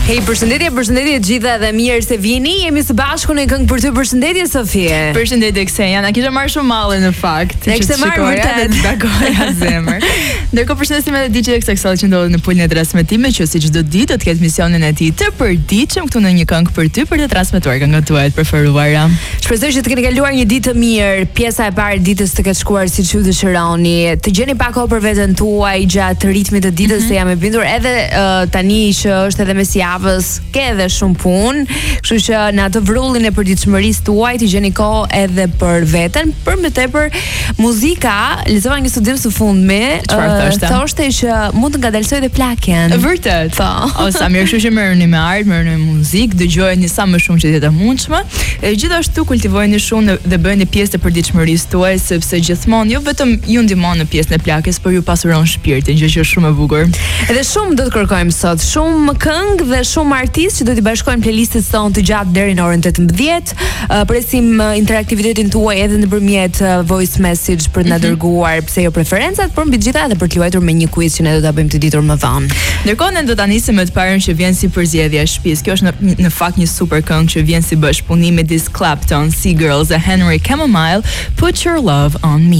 Hey, përshëndetje gjitha dhe mirë se vini. Jemi së bashku në këngë për ty. Përshëndetje Sofie. Përshëndetje Ksenia. Na kisha marrë shumë malle në fakt. Ne kishte marrë vërtet. Dagoja zemër. Ndërkohë përshëndesim edhe DJ Xaxall që ndodhet në pulën e transmetimit, që si çdo ditë do të ketë misionin e tij të përditshëm këtu në një këngë për ty për të transmetuar këngët tuaja të preferuara. Shpresoj që të keni kaluar një ditë të mirë. Pjesa e parë e ditës të ketë shkuar siç ju dëshironi. Të gjeni pak kohë për veten tuaj gjatë ritmit të ditës, se jam e bindur edhe tani që është edhe mesjavës, ke edhe shumë punë, kështu që në atë vrrullin e përditshmërisë tuaj të gjeni kohë edhe për veten. Për më tepër muzika, lexova një studim së fundmi, thoshte që mund të ngadalsoj dhe plakjen. Vërtet. Po. O sa mirë, kështu që merrni me art, merrni me muzikë, dëgjojeni sa më shumë që jetë e mundshme. Gjithashtu kultivojeni shumë dhe bëheni pjesë të përditshmërisë tuaj, sepse gjithmonë jo vetëm ju ndihmon në pjesën e plakjes, por ju pasuron shpirtin, gjë që është shumë e bukur. Edhe shumë do të kërkojmë sot, shumë këngë dhe shumë artistë që do t'i bashkojmë playlistës tonë të gjatë deri në orën 18. Presim interaktivitetin tuaj edhe nëpërmjet voice message për të na dërguar pse jo preferencat, por mbi të gjitha edhe për të luajtur me një quiz që ne do ta bëjmë të ditur më vonë. Ndërkohë ne do ta nisim me të parën që vjen si përzgjedhja e shtëpisë. Kjo është në fakt një super këngë që vjen si bashkëpunim me Clapton, Sea Girls dhe Henry Chamomile, Put Your Love on Me.